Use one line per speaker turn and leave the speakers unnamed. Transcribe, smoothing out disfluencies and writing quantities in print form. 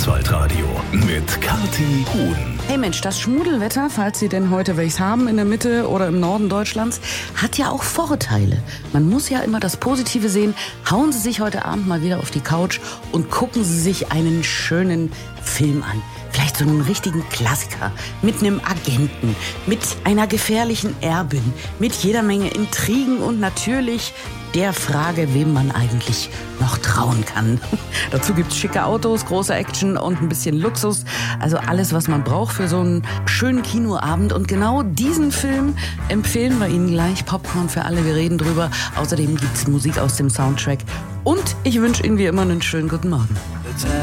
Schwarzwaldradio mit Kathi Huhn.
Hey Mensch, das Schmudelwetter, falls Sie denn heute welches haben in der Mitte oder im Norden Deutschlands, hat ja auch Vorteile. Man muss ja immer das Positive sehen. Hauen Sie sich heute Abend mal wieder auf die Couch und gucken Sie sich einen schönen Film an. Vielleicht so einen richtigen Klassiker mit einem Agenten, mit einer gefährlichen Erbin, mit jeder Menge Intrigen und natürlich der Frage, wem man eigentlich noch trauen kann. Dazu gibt's schicke Autos, große Action und ein bisschen Luxus. Also alles, was man braucht für so einen schönen Kinoabend. Und genau diesen Film empfehlen wir Ihnen gleich. Popcorn für alle, wir reden drüber. Außerdem gibt's Musik aus dem Soundtrack. Und ich wünsche Ihnen wie immer einen schönen guten Morgen.